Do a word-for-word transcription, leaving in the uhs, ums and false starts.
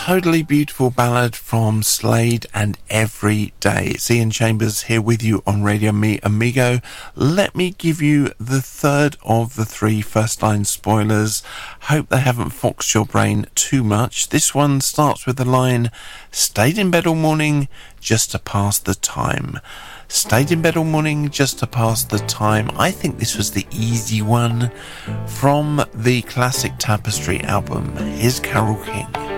totally beautiful ballad from Slade and Every Day. It's Ian Chambers here with you on Radio Mi Amigo. Let me give you the third of the three first line spoilers. Hope they haven't foxed your brain too much. This one starts with the line, stayed in bed all morning just to pass the time. Stayed in bed all morning just to pass the time. I think this was the easy one from the classic Tapestry album. Here's Carole King.